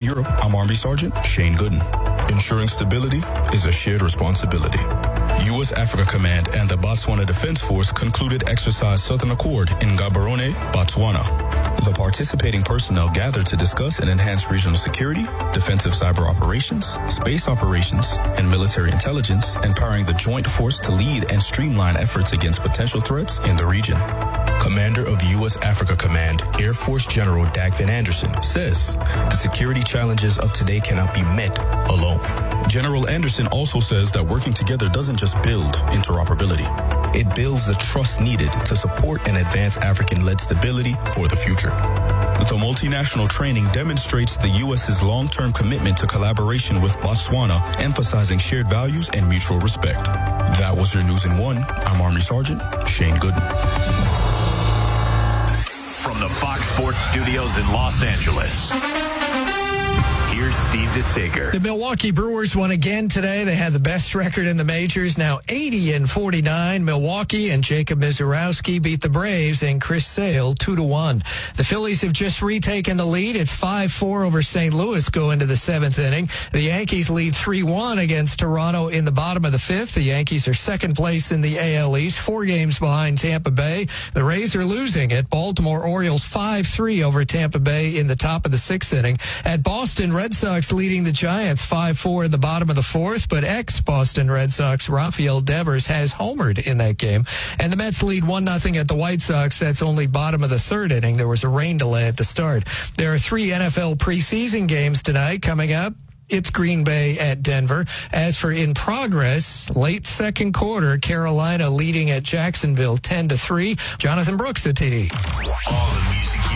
Europe, I'm Army Sergeant Shane Gooden. Ensuring stability is a shared responsibility. U.S. Africa Command and the Botswana Defense Force concluded Exercise Southern Accord in Gaborone, Botswana. The participating personnel gathered to discuss and enhance regional security, defensive cyber operations, space operations, and military intelligence, empowering the joint force to lead and streamline efforts against potential threats in the region. Commander of U.S. Africa Command, Air Force General Dag Van Anderson, says the security challenges of today cannot be met alone. General Anderson also says that working together doesn't just build interoperability. It builds the trust needed to support and advance African-led stability for the future. The multinational training demonstrates the U.S.'s long-term commitment to collaboration with Botswana, emphasizing shared values and mutual respect. That was your News in One. I'm Army Sergeant Shane Gooden. From the Fox Sports Studios in Los Angeles, here's Steve DeSager. The Milwaukee Brewers won again today. They had the best record in the majors, now 80-49. Milwaukee and Jacob Mizorowski beat the Braves and Chris Sale 2-1. The Phillies have just retaken the lead. It's 5-4 over St. Louis going into the seventh inning. The Yankees lead 3-1 against Toronto in the bottom of the fifth. The Yankees are second place in the AL East, 4 games behind Tampa Bay. The Rays are losing at Baltimore Orioles 5-3 over Tampa Bay in the top of the sixth inning. At Boston, Red Sox leading the Giants 5-4 in the bottom of the fourth, but ex-Boston Red Sox Rafael Devers has homered in that game. And the Mets lead 1-0 at the White Sox. That's only bottom of the third inning. There was a rain delay at the start. There are 3 NFL preseason games tonight coming up. It's Green Bay at Denver. As for in progress, late second quarter, Carolina leading at Jacksonville 10-3. Jonathan Brooks at TD. All the music